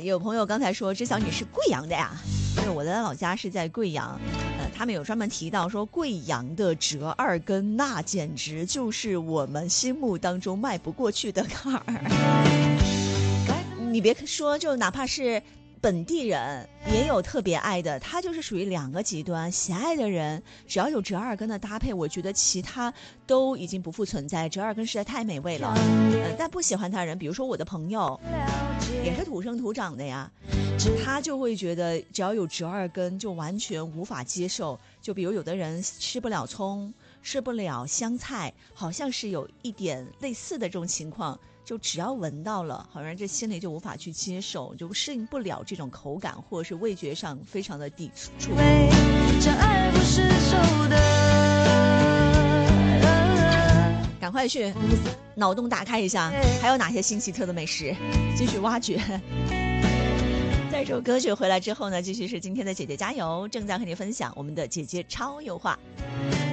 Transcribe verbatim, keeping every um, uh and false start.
也有朋友刚才说，知晓你是贵阳的呀？因为我的老家是在贵阳，呃，他们有专门提到说，贵阳的折二根那简直就是我们心目当中迈不过去的坎儿。你别说，就哪怕是本地人也有特别爱的，它就是属于两个极端。喜爱的人只要有折耳根的搭配，我觉得其他都已经不复存在，折耳根实在太美味了。呃、但不喜欢它的人，比如说我的朋友也是土生土长的呀，他就会觉得只要有折耳根就完全无法接受。就比如有的人吃不了葱，吃不了香菜，好像是有一点类似的这种情况，就只要闻到了，好像这心里就无法去接受，就适应不了这种口感，或者是味觉上非常的抵触。赶快去脑洞打开一下，还有哪些新奇特的美食，继续挖掘。在这首歌曲回来之后呢，继续是今天的姐姐加油，正在和你分享我们的姐姐超优化。